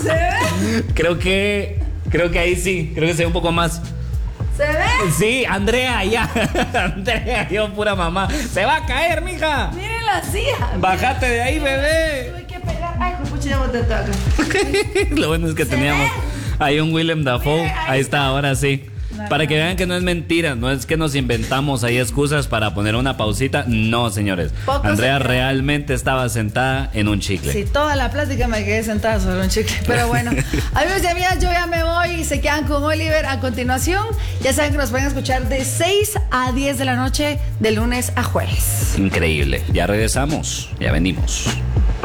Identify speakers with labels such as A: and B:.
A: ¿Se ve?
B: Creo que ahí sí, creo que se ve un poco más.
A: ¿Se ve?
B: Sí, Andrea, ya. Andrea, yo pura mamá. Se va a caer, mija.
A: Miren la silla.
B: Bájate de ahí, bebé.
A: Tuve que pegar. Ay, pucha, ya boté todo acá.
B: Lo bueno es que teníamos ahí un Willem Dafoe.
A: Mire,
B: Ahí está, ahora sí. Para que vean que no es mentira, no es que nos inventamos ahí excusas para poner una pausita. No, señores. Andrea realmente estaba sentada en un chicle.
A: Sí, toda la plática me quedé sentada sobre un chicle. Pero bueno, amigos y amigas, yo ya me voy y se quedan con Oliver a continuación. Ya saben que nos pueden escuchar de 6 a 10 de la noche, de lunes a jueves.
B: Increíble. Ya regresamos, ya venimos.